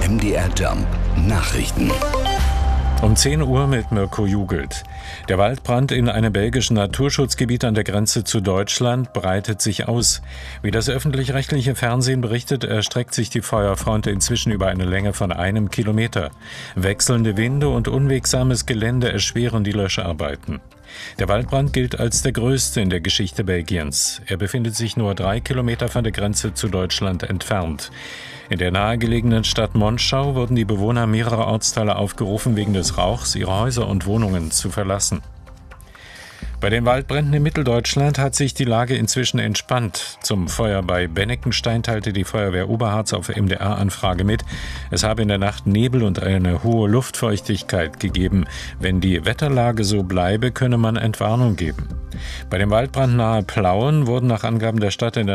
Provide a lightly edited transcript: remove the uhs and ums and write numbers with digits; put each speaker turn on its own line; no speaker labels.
MDR Jump Nachrichten.
Um 10 Uhr mit Mirko Jugelt. Der Waldbrand in einem belgischen Naturschutzgebiet an der Grenze zu Deutschland breitet sich aus. Wie das öffentlich-rechtliche Fernsehen berichtet, erstreckt sich die Feuerfront inzwischen über eine Länge von 1 Kilometer. Wechselnde Winde und unwegsames Gelände erschweren die Löscharbeiten. Der Waldbrand gilt als der größte in der Geschichte Belgiens. Er befindet sich nur 3 Kilometer von der Grenze zu Deutschland entfernt. In der nahegelegenen Stadt Monschau wurden die Bewohner mehrerer Ortsteile aufgerufen, wegen des Rauchs ihre Häuser und Wohnungen zu verlassen. Bei den Waldbränden in Mitteldeutschland hat sich die Lage inzwischen entspannt. Zum Feuer bei Benneckenstein teilte die Feuerwehr Oberharz auf MDR-Anfrage mit, es habe in der Nacht Nebel und eine hohe Luftfeuchtigkeit gegeben. Wenn die Wetterlage so bleibe, könne man Entwarnung geben. Bei dem Waldbrand nahe Plauen wurden nach Angaben der Stadt in der